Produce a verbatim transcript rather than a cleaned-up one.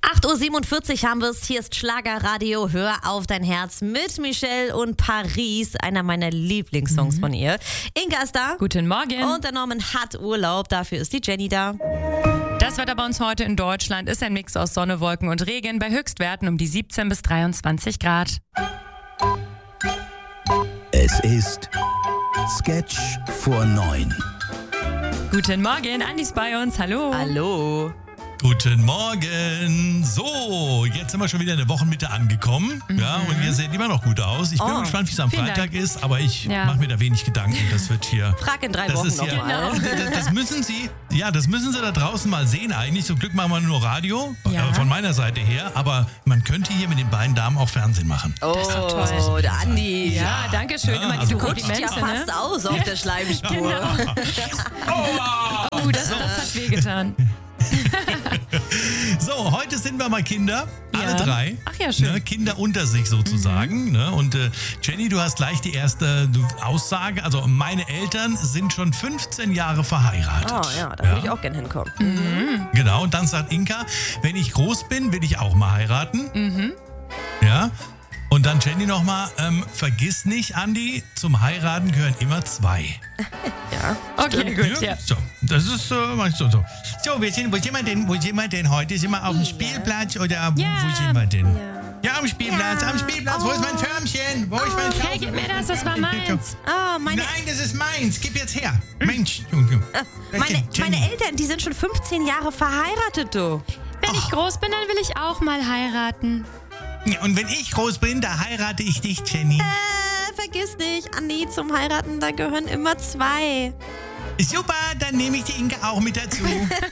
acht Uhr siebenundvierzig haben wir es. Hier ist Schlagerradio. Hör auf dein Herz mit Michelle und Paris. Einer meiner Lieblingssongs mhm. von ihr. Inga ist da. Guten Morgen. Und der Norman hat Urlaub. Dafür ist die Jenny da. Das Wetter bei uns heute in Deutschland ist ein Mix aus Sonne, Wolken und Regen bei Höchstwerten um die siebzehn bis dreiundzwanzig Grad. Es ist Sketch vor neun. Guten Morgen, Andi ist bei uns. Hallo. Hallo. Guten Morgen. So, jetzt sind wir schon wieder in der Wochenmitte angekommen. Mhm. Ja, und ihr seht immer noch gut aus. Ich bin Oh, gespannt, wie es am vielen Freitag Dank. ist, aber ich Ja. mache mir da wenig Gedanken. Das wird hier. Frag in drei das Wochen ist hier, nochmal. das, das müssen Sie, ja, das müssen Sie da draußen mal sehen eigentlich. Zum Glück machen wir nur Radio, Ja. äh, von meiner Seite her. Aber man könnte hier mit den beiden Damen auch Fernsehen machen. Oh, toll. der Andi. Ja, danke schön. Ja, Immer also diese gut. Rutscht ja Komplimente, fast ne? aus auf der Schleimspur. Oh, das, das hat wehgetan. So, heute sind wir mal Kinder, alle Ja. drei. Ach ja, schön. Ne, Kinder unter sich sozusagen. Ne? Und äh, Jenny, du hast gleich die erste äh, Aussage. Also meine Eltern sind schon fünfzehn Jahre verheiratet. Oh ja, da würde ich auch gern hinkommen. Genau, und dann sagt Inka, wenn ich groß bin, will ich auch mal heiraten. Mhm. Ja. Und dann Jenny nochmal, ähm, vergiss nicht, Andi, zum Heiraten gehören immer zwei. Ja. Okay, gut, ja. So, das ist so, mach ich so, so. So, wir sind, wo sind wir denn, wo sind wir denn heute? Sind wir auf dem Spielplatz oder wo, Ja. wo sind wir denn? Ja. Ja, am Spielplatz, Ja. am Spielplatz. Wo ist mein Förmchen? Wo ist mein Förmchen? Hey, gib mir das, das war meins. Oh, meine, Nein, das ist meins. Gib jetzt her. Mensch. Junge. meine, Jenny. meine Eltern, die sind schon fünfzehn Jahre verheiratet, du. Wenn ich groß bin, dann will ich auch mal heiraten. Und wenn ich groß bin, da heirate ich dich, Jenny. Äh, vergiss nicht, Andi, zum Heiraten, da gehören immer zwei. Super, dann nehme ich die Inke auch mit dazu.